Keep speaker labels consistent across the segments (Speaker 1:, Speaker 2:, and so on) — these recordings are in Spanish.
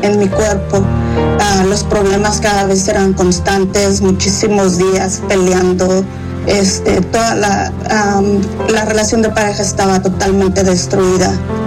Speaker 1: en mi cuerpo. Los problemas cada vez eran constantes, muchísimos días peleando. Toda la relación de pareja estaba totalmente destruida.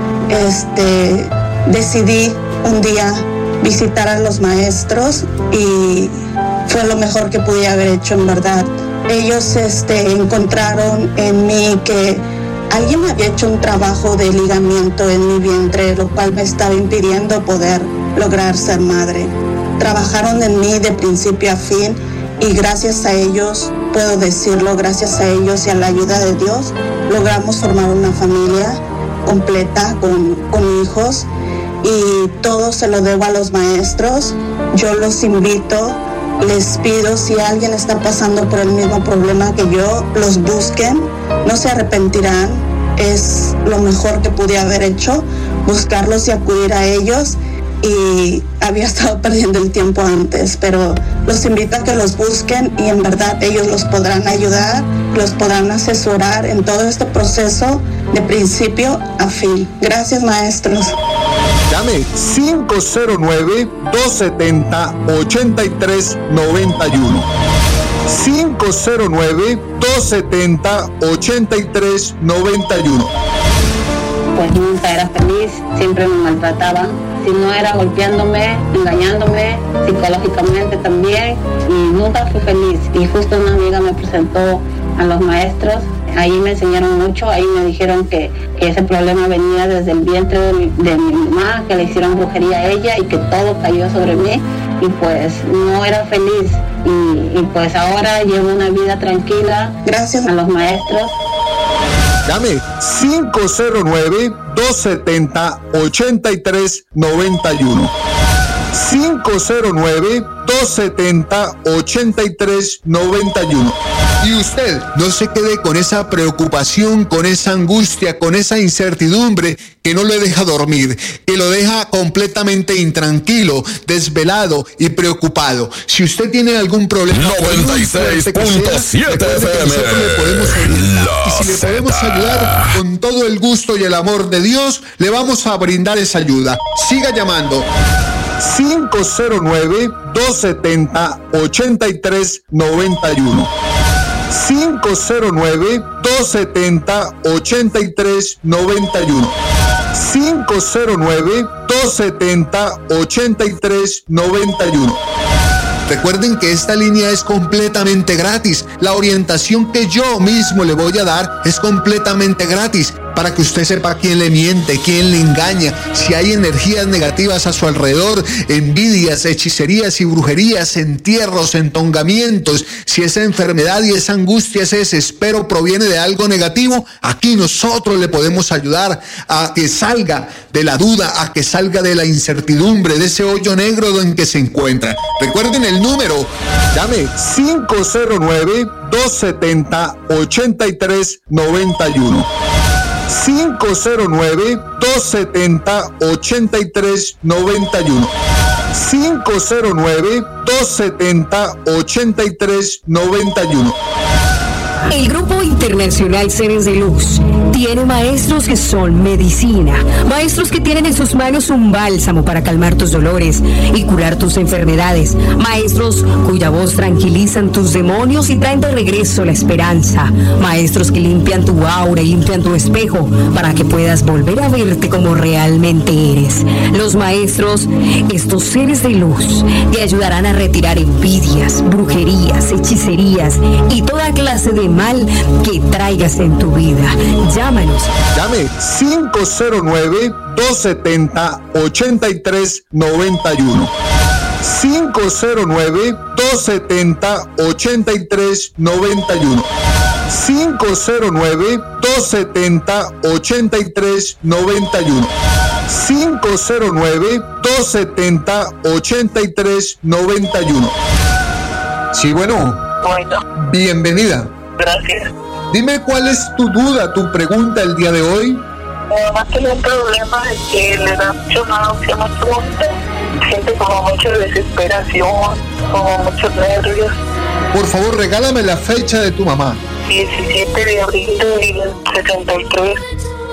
Speaker 1: Decidí un día visitar a los maestros y fue lo mejor que pude haber hecho, en verdad. Ellos encontraron en mí que alguien me había hecho un trabajo de ligamiento en mi vientre, lo cual me estaba impidiendo poder lograr ser madre. Trabajaron en mí de principio a fin y gracias a ellos, puedo decirlo, gracias a ellos y a la ayuda de Dios, logramos formar una familia completa con hijos, y todo se lo debo a los maestros. Yo los invito, les pido, si alguien está pasando por el mismo problema que yo, los busquen, no se arrepentirán. Es lo mejor que pude haber hecho, buscarlos y acudir a ellos, y había estado perdiendo el tiempo antes, pero los invito a que los busquen y en verdad ellos los podrán ayudar, los podrán asesorar en todo este proceso de principio a fin. Gracias, maestros.
Speaker 2: Llame 509-270-8391. 509-270-8391.
Speaker 3: Pues nunca era feliz, siempre me maltrataban. Si no era golpeándome, engañándome, psicológicamente también, y nunca fui feliz. Y justo una amiga me presentó a los maestros, ahí me enseñaron mucho, ahí me dijeron que ese problema venía desde el vientre de mi mamá, que le hicieron brujería a ella y que todo cayó sobre mí, y pues no era feliz. Y pues ahora llevo una vida tranquila, gracias a los maestros.
Speaker 2: Llame 509-270-8391. 509-270-8391. Y usted no se quede con esa preocupación, con esa angustia, con esa incertidumbre que no le deja dormir, que lo deja completamente intranquilo, desvelado y preocupado. Si usted tiene algún problema,
Speaker 4: 96.7 FM.
Speaker 2: Le podemos ayudar. Y si le podemos ayudar, con todo el gusto y el amor de Dios, le vamos a brindar esa ayuda. Siga llamando. 509-270-8391. 509-270-8391. 509-270-8391. Recuerden que esta línea es completamente gratis. La orientación que yo mismo le voy a dar es completamente gratis, para que usted sepa quién le miente, quién le engaña, si hay energías negativas a su alrededor, envidias, hechicerías y brujerías, entierros, entongamientos, si esa enfermedad y esa angustia, ese desespero proviene de algo negativo. Aquí nosotros le podemos ayudar a que salga de la duda, a que salga de la incertidumbre, de ese hoyo negro en que se encuentra. Recuerden el número, llame 509-270-8391. 509-270-8391. 509-270-8391.
Speaker 5: El Grupo Internacional Seres de Luz tiene maestros que son medicina, maestros que tienen en sus manos un bálsamo para calmar tus dolores y curar tus enfermedades, maestros cuya voz tranquilizan tus demonios y traen de regreso la esperanza, maestros que limpian tu aura y limpian tu espejo para que puedas volver a verte como realmente eres. Los maestros, estos seres de luz, te ayudarán a retirar envidias, brujerías, hechicerías y toda clase de mal que traigas en tu vida. Llámanos.
Speaker 2: Llame 509-270-8391. 509-270-8391. 509-270-8391. 509-270-8391. Sí, bueno. Bienvenida.
Speaker 6: Gracias.
Speaker 2: Dime cuál es tu duda, tu pregunta el día de hoy.
Speaker 6: Mi mamá tiene un problema de que le da mucho náusea, mucho vómito, siente como mucha desesperación, como muchos nervios.
Speaker 2: Por favor, regálame la fecha de tu mamá.
Speaker 6: 17 de abril del 63.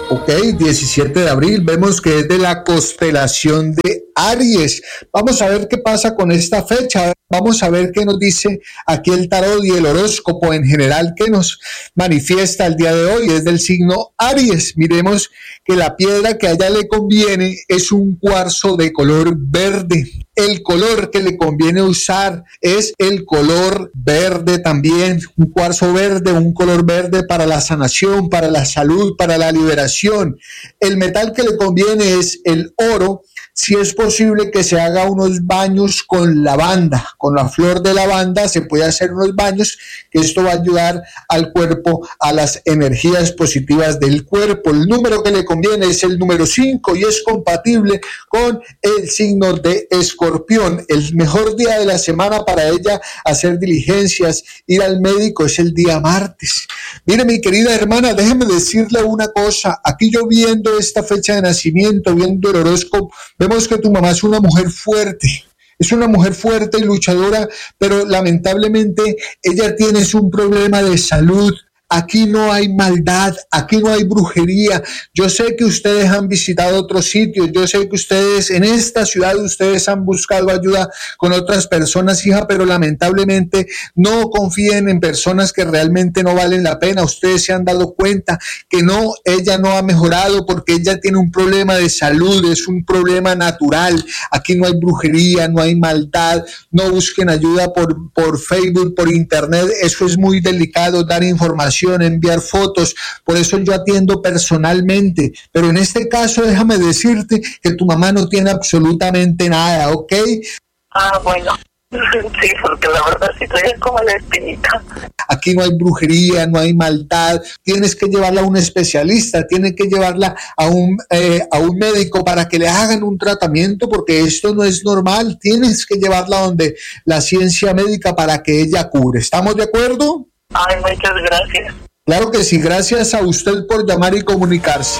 Speaker 2: Ok, 17 de abril, vemos que es de la constelación de Aries. Vamos a ver qué pasa con esta fecha. Vamos a ver qué nos dice aquí el tarot y el horóscopo en general que nos manifiesta el día de hoy. Es del signo Aries. Miremos que la piedra que a ella le conviene es un cuarzo de color verde. El color que le conviene usar es el color verde también, un cuarzo verde, un color verde para la sanación, para la salud, para la liberación. El metal que le conviene es el oro. Si es posible que se haga unos baños con lavanda, con la flor de lavanda se puede hacer unos baños, que esto va a ayudar al cuerpo, a las energías positivas del cuerpo. El número que le conviene es el número 5 y es compatible con el signo de Escorpión. El mejor día de la semana para ella hacer diligencias, ir al médico es el día martes. Mire, mi querida hermana, déjeme decirle una cosa. Aquí yo viendo esta fecha de nacimiento, viendo el horóscopo, vemos que tu mamá es una mujer fuerte. Es una mujer fuerte y luchadora, pero lamentablemente ella tiene un problema de salud. Aquí no hay maldad, aquí no hay brujería. Yo sé que ustedes han visitado otros sitios, yo sé que ustedes en esta ciudad, ustedes han buscado ayuda con otras personas, hija, pero lamentablemente no confíen en personas que realmente no valen la pena. Ustedes se han dado cuenta que no, ella no ha mejorado porque ella tiene un problema de salud, es un problema natural. Aquí no hay brujería, no hay maldad, no busquen ayuda por Facebook, por internet, eso es muy delicado, dar información, enviar fotos, por eso yo atiendo personalmente, pero en este caso déjame decirte que tu mamá no tiene absolutamente nada, ¿ok?
Speaker 6: Bueno, sí, porque la verdad sí estoy como la espinita.
Speaker 2: Aquí no hay brujería, no hay maldad, tienes que llevarla a un especialista, tienes que llevarla a un médico para que le hagan un tratamiento, porque esto no es normal, tienes que llevarla donde la ciencia médica para que ella cure, ¿estamos de acuerdo?
Speaker 6: Muchas gracias.
Speaker 2: Claro que sí, gracias a usted por llamar y comunicarse.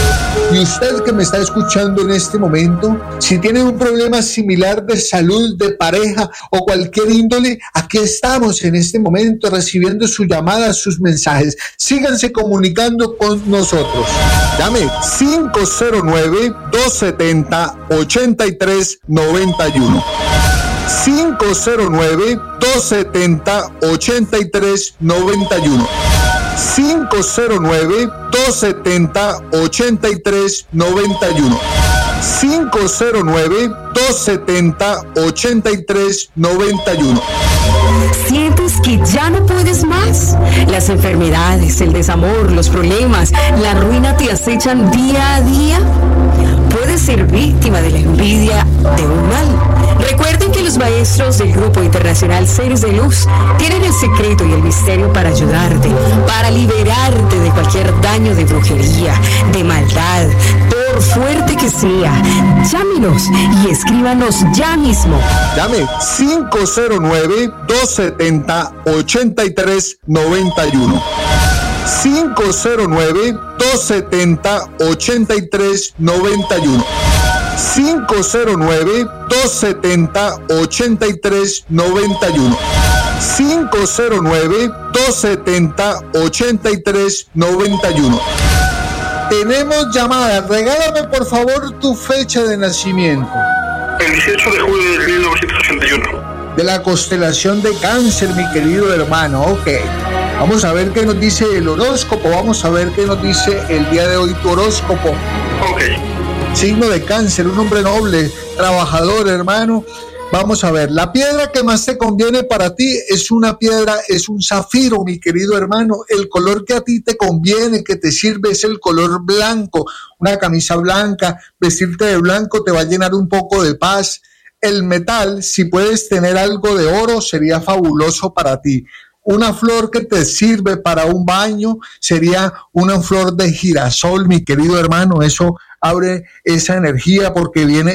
Speaker 2: Y usted que me está escuchando en este momento, si tiene un problema similar de salud, de pareja o cualquier índole, aquí estamos en este momento recibiendo sus llamadas, sus mensajes. Síganse comunicando con nosotros. Llame 509-270-8391. 509-270-8391. 509-270-8391. 509-270-8391.
Speaker 5: ¿Sientes que ya no puedes más? Las enfermedades, el desamor, los problemas, la ruina te acechan día a día. Puedes ser víctima de la envidia de un mal. Recuerden que los maestros del Grupo Internacional Seres de Luz tienen el secreto y el misterio para ayudarte, para liberarte de cualquier daño de brujería, de maldad, por fuerte que sea. Llámenos y escríbanos ya mismo.
Speaker 2: Llame 509-270-8391. 509-270-8391. 509-270-8391. 509-270-8391. Tenemos llamada. Regálame por favor tu fecha de nacimiento.
Speaker 7: El 18 de julio de 1981.
Speaker 2: De la constelación de Cáncer, mi querido hermano. Ok. Vamos a ver qué nos dice el horóscopo. Vamos a ver qué nos dice el día de hoy tu horóscopo.
Speaker 7: Ok.
Speaker 2: Signo de Cáncer, un hombre noble, trabajador, hermano. Vamos a ver, la piedra que más te conviene para ti es una piedra, es un zafiro, mi querido hermano. El color que a ti te conviene, que te sirve, es el color blanco. Una camisa blanca, vestirte de blanco te va a llenar un poco de paz. El metal, si puedes tener algo de oro, sería fabuloso para ti. Una flor que te sirve para un baño sería una flor de girasol, mi querido hermano. Eso abre esa energía porque viene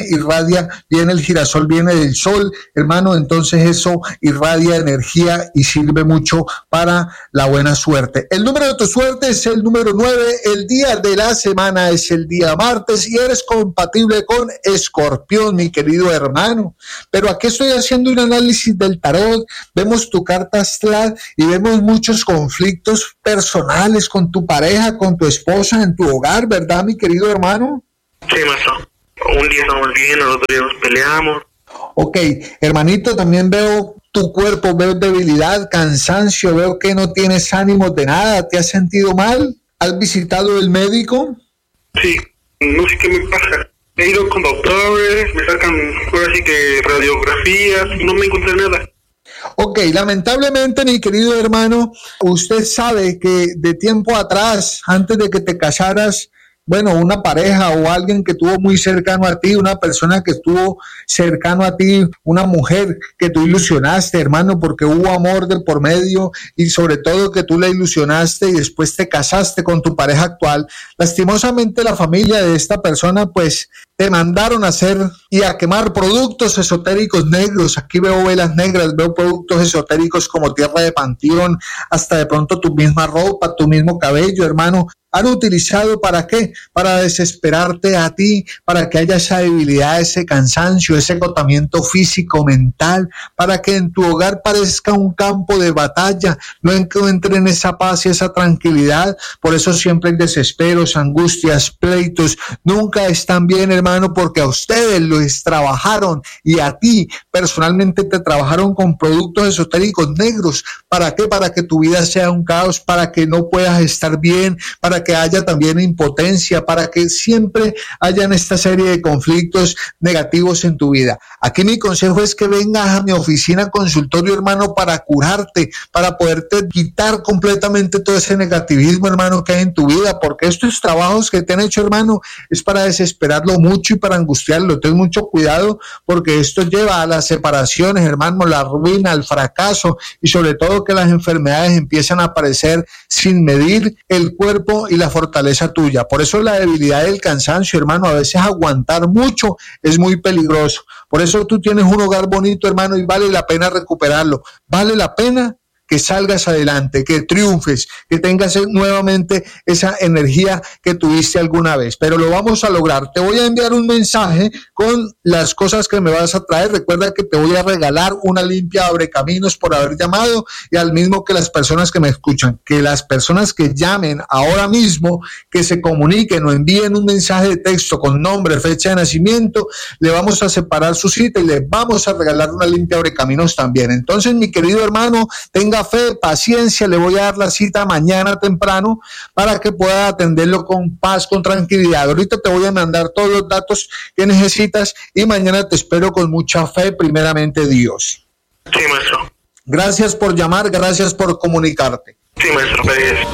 Speaker 2: el girasol viene del sol, hermano, entonces eso irradia energía y sirve mucho para la buena suerte. El número de tu suerte es el número 9, el día de la semana es el día martes y eres compatible con Escorpión, mi querido hermano. Pero aquí estoy haciendo un análisis del tarot, vemos tu carta astral y vemos muchos conflictos personales con tu pareja, con tu esposa, en tu hogar, ¿verdad, mi querido hermano?
Speaker 7: Sí, maestro. Un día estamos bien, el otro día nos peleamos.
Speaker 2: Ok, hermanito, también veo tu cuerpo, veo debilidad, cansancio, veo que no tienes ánimos de nada, ¿te has sentido mal? ¿Has visitado el médico?
Speaker 7: Sí, no sé qué me pasa. He ido con doctores, me sacan ahora sí que radiografías y no me encontré nada.
Speaker 2: Ok, lamentablemente, mi querido hermano, usted sabe que de tiempo atrás, antes de que te casaras, bueno, una pareja o alguien que estuvo muy cercano a ti, una persona que estuvo cercano a ti, una mujer que tú ilusionaste, hermano, porque hubo amor de por medio y sobre todo que tú la ilusionaste y después te casaste con tu pareja actual. Lastimosamente la familia de esta persona pues te mandaron a hacer y a quemar productos esotéricos negros. Aquí veo velas negras, veo productos esotéricos como tierra de panteón, hasta de pronto tu misma ropa, tu mismo cabello, hermano. Han utilizado ¿para qué? Para desesperarte a ti, para que haya esa debilidad, ese cansancio, ese agotamiento físico, mental, para que en tu hogar parezca un campo de batalla, no encuentren esa paz y esa tranquilidad. Por eso siempre hay desesperos, angustias, pleitos. Nunca están bien, hermano, porque a ustedes los trabajaron y a ti personalmente te trabajaron con productos esotéricos negros. ¿Para qué? Para que tu vida sea un caos, para que no puedas estar bien, para que haya también impotencia, para que siempre hayan esta serie de conflictos negativos en tu vida. Aquí mi consejo es que vengas a mi oficina consultorio, hermano, para curarte, para poderte quitar completamente todo ese negativismo, hermano, que hay en tu vida, porque estos trabajos que te han hecho, hermano, es para desesperarlo mucho y para angustiarlo. Ten mucho cuidado porque esto lleva a las separaciones, hermano, la ruina, el fracaso y sobre todo que las enfermedades empiezan a aparecer sin medir el cuerpo y la fortaleza tuya. Por eso la debilidad del cansancio, hermano, a veces aguantar mucho es muy peligroso. Por eso tú tienes un hogar bonito, hermano, y vale la pena recuperarlo. Vale la pena que salgas adelante, que triunfes, que tengas nuevamente esa energía que tuviste alguna vez. Pero lo vamos a lograr. Te voy a enviar un mensaje con las cosas que me vas a traer. Recuerda que te voy a regalar una limpia abrecaminos por haber llamado y al mismo que las personas que me escuchan. Que las personas que llamen ahora mismo, que se comuniquen o envíen un mensaje de texto con nombre, fecha de nacimiento, le vamos a separar su cita y le vamos a regalar una limpia abrecaminos también. Entonces, mi querido hermano, tenga fe, paciencia, le voy a dar la cita mañana temprano para que pueda atenderlo con paz, con tranquilidad. Ahorita te voy a mandar todos los datos que necesitas y mañana te espero con mucha fe, primeramente Dios.
Speaker 7: Sí, maestro.
Speaker 2: Gracias por llamar, gracias por comunicarte.
Speaker 7: Sí, maestro, gracias.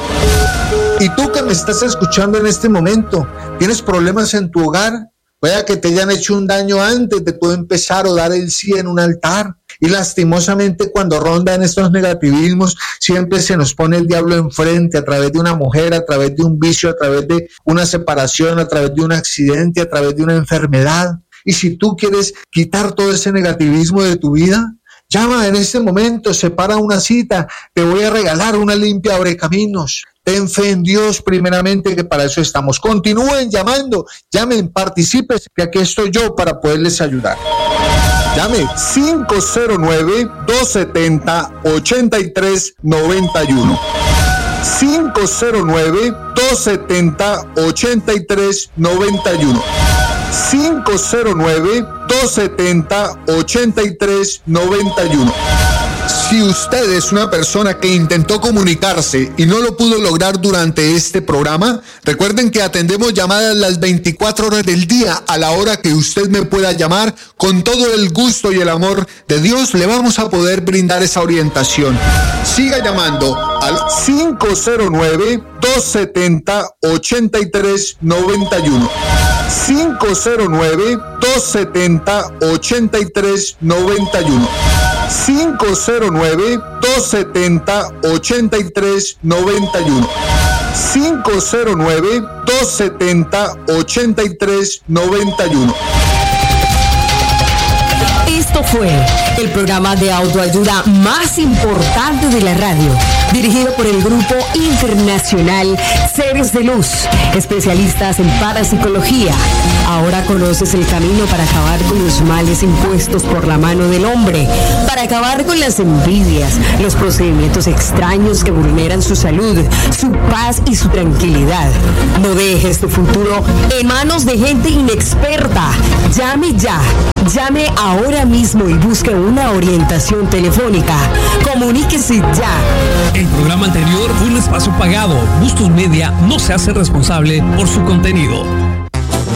Speaker 2: Y tú que me estás escuchando en este momento, ¿tienes problemas en tu hogar? Pueda que te hayan hecho un daño antes de tú empezar o dar el sí en un altar. Y lastimosamente cuando rondan estos negativismos, siempre se nos pone el diablo enfrente a través de una mujer, a través de un vicio, a través de una separación, a través de un accidente, a través de una enfermedad. Y si tú quieres quitar todo ese negativismo de tu vida, llama en este momento, separa una cita, te voy a regalar una limpia abrecaminos. Ten fe en Dios primeramente, que para eso estamos. Continúen llamando, llamen, participen, que aquí estoy yo para poderles ayudar. Llame 509-270-8391. 509-270-8391. 509-270-8391. Si usted es una persona que intentó comunicarse y no lo pudo lograr durante este programa, recuerden que atendemos llamadas las 24 horas del día a la hora que usted me pueda llamar. Con todo el gusto y el amor de Dios le vamos a poder brindar esa orientación. Siga llamando al 509-270-8391. 509-270-8391. 509-270-8391. 509-270-8391.
Speaker 5: Esto fue el programa de autoayuda más importante de la radio, dirigido por el Grupo Internacional Seres de Luz, especialistas en parapsicología. Ahora conoces el camino para acabar con los males impuestos por la mano del hombre, para acabar con las envidias, los procedimientos extraños que vulneran su salud, su paz y su tranquilidad. No dejes tu futuro en manos de gente inexperta. Llame ya. Llame ahora mismo y busque una orientación telefónica. Comuníquese ya.
Speaker 8: El programa anterior fue un espacio pagado. Bustos Media no se hace responsable por su contenido.